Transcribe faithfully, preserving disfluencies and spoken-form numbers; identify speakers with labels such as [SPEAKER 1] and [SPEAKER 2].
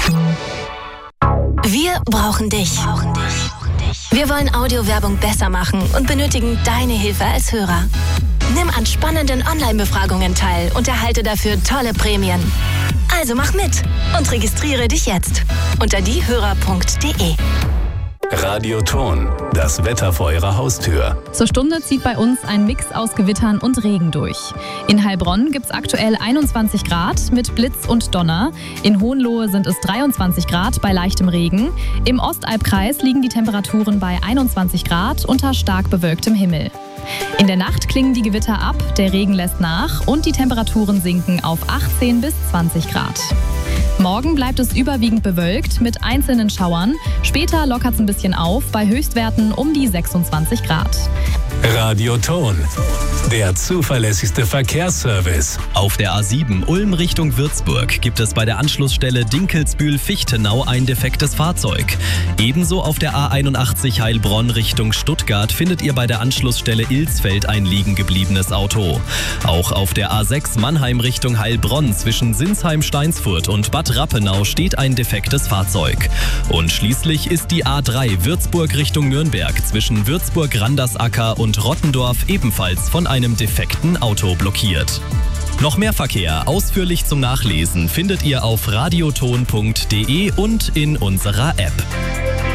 [SPEAKER 1] Wir brauchen dich. Wir wollen Audiowerbung besser machen und benötigen deine Hilfe als Hörer. Nimm an spannenden Online-Befragungen teil und erhalte dafür tolle Prämien. Also mach mit und registriere dich jetzt unter diehörer punkt de.
[SPEAKER 2] Radioton, das Wetter vor Ihrer Haustür.
[SPEAKER 3] Zur Stunde zieht bei uns ein Mix aus Gewittern und Regen durch. In Heilbronn gibt es aktuell einundzwanzig Grad mit Blitz und Donner. In Hohenlohe sind es dreiundzwanzig Grad bei leichtem Regen. Im Ostalbkreis liegen die Temperaturen bei einundzwanzig Grad unter stark bewölktem Himmel. In der Nacht klingen die Gewitter ab, der Regen lässt nach und die Temperaturen sinken auf achtzehn bis zwanzig Grad. Morgen bleibt es überwiegend bewölkt mit einzelnen Schauern. Später lockert es ein bisschen auf bei Höchstwerten um die sechsundzwanzig Grad.
[SPEAKER 2] Radioton, der zuverlässigste Verkehrsservice.
[SPEAKER 4] Auf der A sieben Ulm Richtung Würzburg gibt es bei der Anschlussstelle Dinkelsbühl-Fichtenau ein defektes Fahrzeug. Ebenso auf der A einundachtzig Heilbronn Richtung Stuttgart findet ihr bei der Anschlussstelle Ilsfeld ein liegen gebliebenes Auto. Auch auf der A sechs Mannheim Richtung Heilbronn zwischen Sinsheim-Steinsfurt und Bad Rappenau steht ein defektes Fahrzeug. Und schließlich ist die A drei Würzburg Richtung Nürnberg zwischen Würzburg-Randersacker und Rottendorf ebenfalls von einem defekten Auto blockiert. Noch mehr Verkehr ausführlich zum Nachlesen findet ihr auf radioton punkt de und in unserer App.